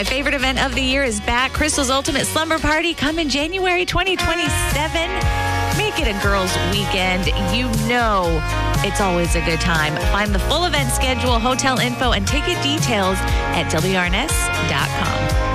My favorite event of the year is back. Crystal's Ultimate Slumber Party coming January 2027. Make it a girls' weekend. You know it's always a good time. Find the full event schedule, hotel info, and ticket details at WRNS.com.